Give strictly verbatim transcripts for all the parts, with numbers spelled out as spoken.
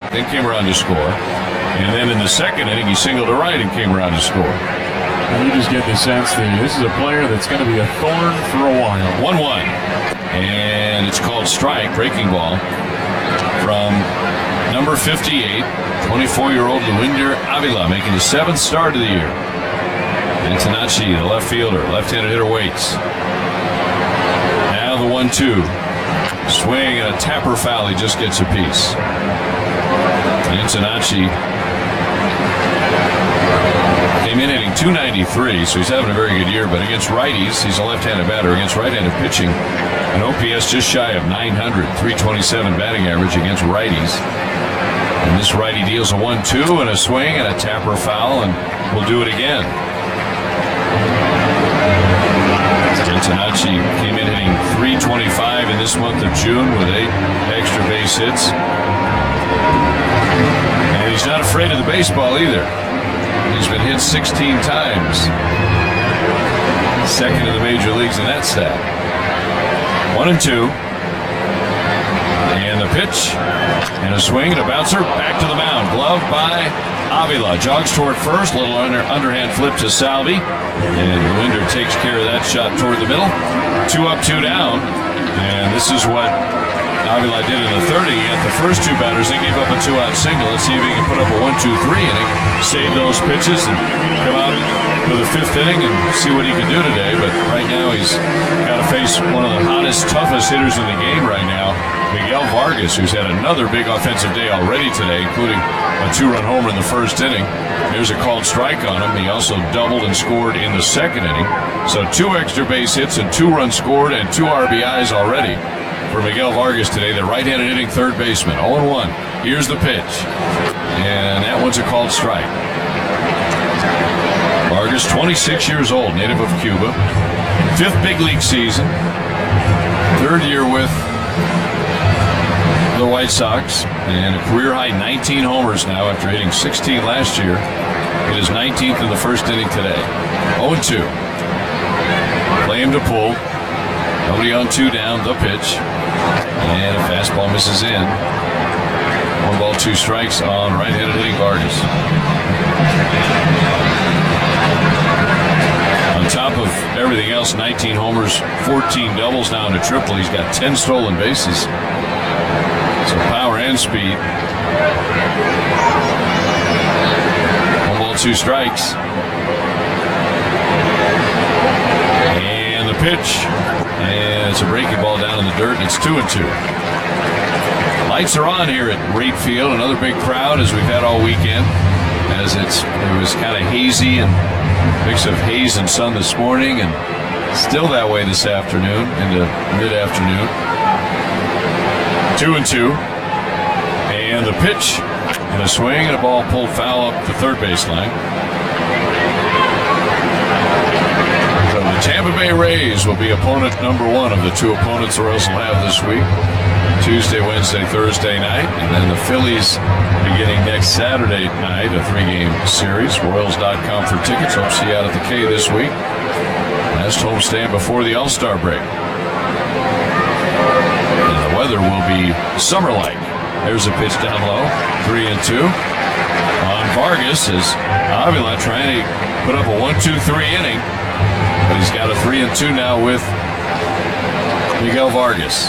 then came around to score. And then in the second inning, he singled to right and came around to score. And you just get the sense that this is a player that's going to be a thorn for a while. one one. And it's called strike, breaking ball, from number fifty-eight, twenty-four-year-old Luinder Avila, making his seventh start of the year. Antonacci, the left fielder, left-handed hitter, waits. Now the one two. Swing and a tapper foul. He just gets a piece. Antonacci came in hitting two ninety-three, so he's having a very good year. But against righties, he's a left-handed batter. Against right-handed pitching, an O P S just shy of nine hundred, three twenty-seven batting average against righties. And this righty deals a one two and a swing and a tapper foul, and we'll do it again. Antonacci came in hitting three twenty-five in this month of June with eight extra base hits. And he's not afraid of the baseball either. He's been hit sixteen times. Second in the major leagues in that stat. One and two. And the pitch. And a swing and a bouncer back to the mound. Gloved by Avila. Jogs toward first. Little under, underhand flip to Salvi. And Luinder takes care of that shot toward the middle. Two up, two down. And this is what Avila did in the third. He had the first two batters. They gave up a two-out single. Let's see if he can put up a one two three inning, save those pitches, and come out for the fifth inning and see what he can do today. But right now he's got to face one of the hottest, toughest hitters in the game right now, Miguel Vargas, who's had another big offensive day already today, including a two-run homer in the first inning. There's a called strike on him. He also doubled and scored in the second inning. So two extra base hits and two runs scored and two R B Is already for Miguel Vargas today, the right-handed hitting third baseman. oh and one. Here's the pitch. And that one's a called strike. Vargas, twenty-six years old, native of Cuba. Fifth big league season. Third year with the White Sox. And a career-high nineteen homers now after hitting sixteen last year. It is nineteenth in the first inning today. oh and two. Play him to pull. Nobody on, two down, the pitch. And a fastball misses in. One ball, two strikes on right-handed hitting Vargas. On top of everything else, nineteen homers, fourteen doubles, now into triple. He's got ten stolen bases. So power and speed. One ball, two strikes. And the pitch. And it's a breaking ball down in the dirt, and it's two and two. Lights are on here at Rate Field. Another big crowd as we've had all weekend. As it's it was kind of hazy and mix of haze and sun this morning, and still that way this afternoon into mid-afternoon. Two and two. And the pitch and a swing and a ball pulled foul up the third baseline. So the Tampa Bay Rays will be opponent number one of the two opponents the Royals will have this week. Tuesday, Wednesday, Thursday night. And then the Phillies beginning next Saturday night, a three-game series. Royals dot com for tickets. Hope to see you out at the K this week. Last homestand before the All-Star break. And the weather will be summer-like. There's a pitch down low. Three and two. On Vargas as Avila trying to put up a one two three inning. But he's got a three and two now with Miguel Vargas.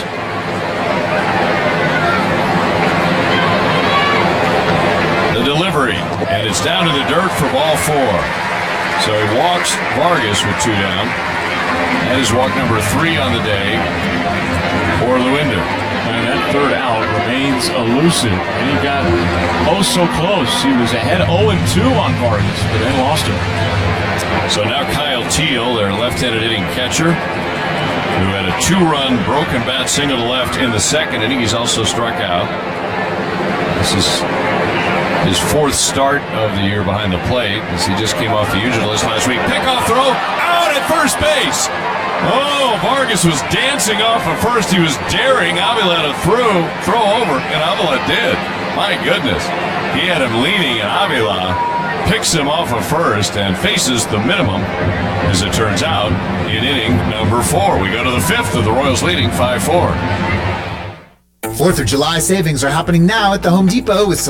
The delivery, and it's down to the dirt for ball four. So he walks Vargas with two down. That is walk number three on the day for Luinder. And that third out remains elusive. And he got oh so close. He was ahead oh and two on Vargas, but then lost him. So now Kyle Teal, their left-handed hitting catcher, who had a two-run broken bat single to left in the second inning. He's also struck out. This is his fourth start of the year behind the plate, as he just came off the injured list last week. Pickoff throw out at first base. Oh, Vargas was dancing off of first. He was daring Avila to throw, throw over, and Avila did. My goodness. He had him leaning, and Avila picks him off of first and faces the minimum, as it turns out, in inning number four. We go to the fifth of the Royals leading five four. fourth of July savings are happening now at the Home Depot with